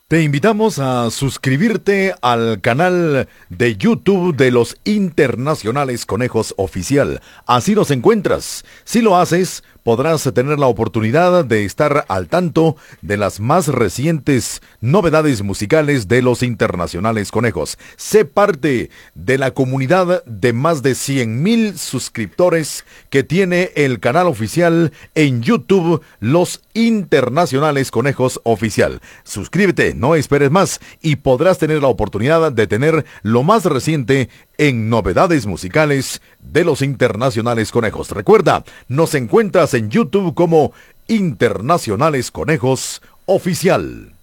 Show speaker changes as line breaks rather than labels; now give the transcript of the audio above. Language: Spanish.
Te invitamos a suscribirte al canal de YouTube de los Internacionales Conejos Oficial. Así nos encuentras. Si lo haces, podrás tener la oportunidad de estar al tanto de las más recientes novedades musicales de los Internacionales Conejos. Sé parte de la comunidad de más de 100,000 suscriptores que tiene el canal oficial en YouTube, Los Internacionales Conejos Oficial. Suscríbete, no esperes más, y podrás tener la oportunidad de tener lo más reciente en novedades musicales de los Internacionales Conejos. Recuerda, nos encuentras en YouTube como Internacionales Conejos Oficial.